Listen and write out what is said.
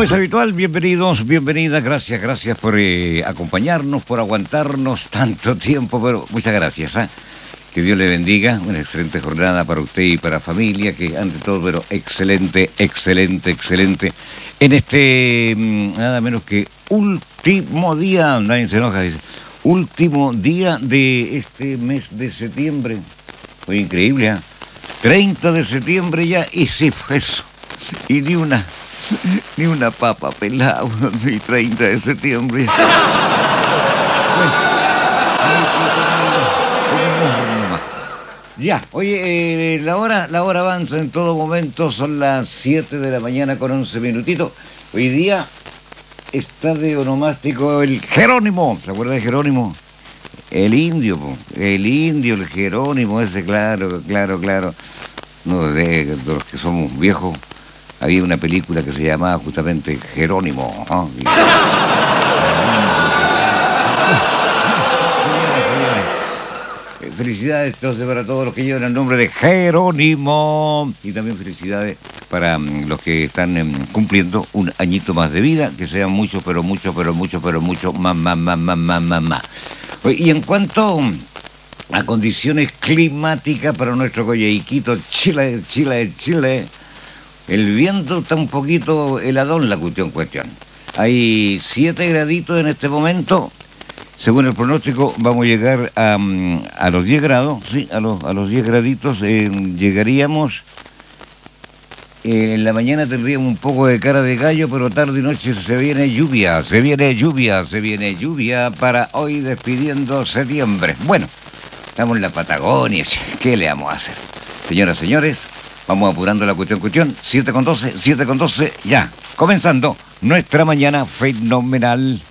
Como es habitual, bienvenidos, bienvenidas, gracias por acompañarnos, por aguantarnos tanto tiempo, pero muchas gracias. Que Dios le bendiga, una excelente jornada para usted y para la familia, que ante todo, pero excelente, en este, nada menos que último día, nadie se enoja, dice, último día de este mes de septiembre. Fue increíble, 30 de septiembre ya, y sí, fue eso, y ni una papa pelada, y 30 de septiembre. Ya, oye, la hora avanza en todo momento, son las 7 de la mañana con 11 minutitos. Hoy día está de onomástico el Jerónimo, ¿se acuerda de Jerónimo? El indio, el Jerónimo ese, claro. No, de los que somos viejos, había una película que se llamaba justamente Jerónimo, ¿no? Felicidades entonces para todos los que llevan el nombre de Jerónimo. Y también felicidades para los que están cumpliendo un añito más de vida. Que sean muchos, pero mucho más. Y en cuanto a condiciones climáticas para nuestro Coyhaiquito, Chile, el viento está un poquito heladón, la cuestión. Hay 7 graditos en este momento. Según el pronóstico, vamos a llegar a los 10 grados, sí, a los 10 graditos llegaríamos. En la mañana tendríamos un poco de cara de gallo, pero tarde y noche se viene lluvia para hoy despidiendo septiembre. Bueno, estamos en la Patagonia, ¿qué le vamos a hacer? Señoras, señores, vamos apurando la cuestión, 7 con 12, ya, comenzando nuestra mañana fenomenal.